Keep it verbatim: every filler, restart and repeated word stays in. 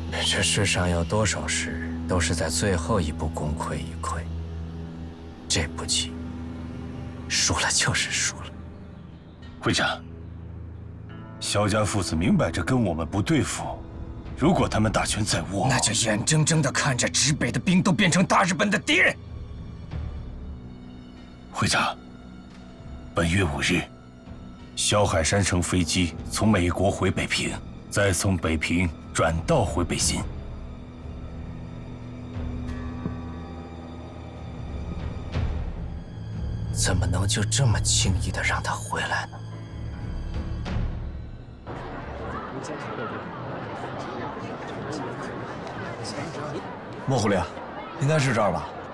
这世上有多少事都是在最后一步功亏一篑。这步棋，输了就是输了。 会长，萧家父子明摆着跟我们不对付，如果他们大权在握， 那就眼睁睁地看着直北的兵都变成大日本的敌人。 会长，本月五日，萧海山乘飞机从美国回北平，再从北平转道回北新。 怎么能就这么轻易地让他回来呢？ 莫虎令，应该是这儿吧？